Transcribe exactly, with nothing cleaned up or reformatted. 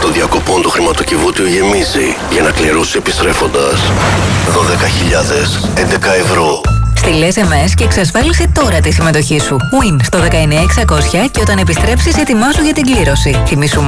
των διακοπών του χρηματοκιβώτιο γεμίζει για να κληρώσεις επιστρέφοντας δώδεκα χιλιάδες έντεκα ευρώ. Στείλε ες εμ ες και εξασφάλισε τώρα τη συμμετοχή σου. Win στο δεκαεννιά εξακόσια και όταν επιστρέψεις ετοιμάσου για την κλήρωση. Θυμήσου